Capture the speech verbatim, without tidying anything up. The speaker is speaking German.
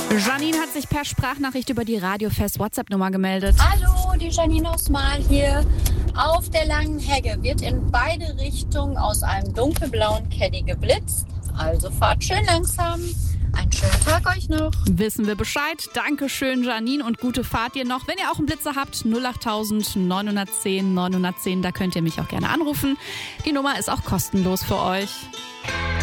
Janine hat sich per Sprachnachricht über die Radiofest WhatsApp-Nummer gemeldet. Hallo, die Janine aus Mal hier. Auf der langen Hegge wird in beide Richtungen aus einem dunkelblauen Caddy geblitzt. Also fahrt schön langsam. Einen schönen Tag euch noch. Wissen wir Bescheid. Dankeschön, Janine, und gute Fahrt dir noch. Wenn ihr auch einen Blitzer habt, null acht neun eins null neun eins null, da könnt ihr mich auch gerne anrufen. Die Nummer ist auch kostenlos für euch.